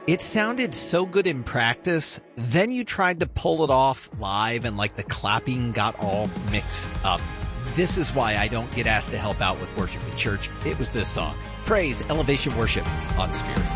It sounded so good in practice, then you tried to pull it off live and like the clapping got all mixed up. This is why I don't get asked to help out with worship at church. It was this song. Praise Elevation Worship on Spirit.